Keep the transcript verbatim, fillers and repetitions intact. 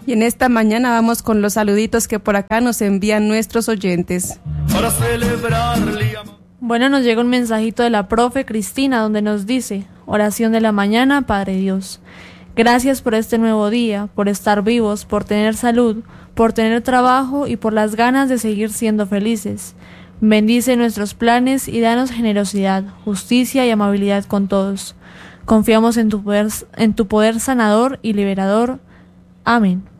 Y en esta mañana vamos con los saluditos que por acá nos envían nuestros oyentes. Para celebrarle. Bueno, nos llega un mensajito de la profe Cristina donde nos dice: oración de la mañana, Padre Dios. Gracias por este nuevo día, por estar vivos, por tener salud, por tener trabajo y por las ganas de seguir siendo felices. Bendice nuestros planes y danos generosidad, justicia y amabilidad con todos. Confiamos en tu poder, en tu poder sanador y liberador. Amén.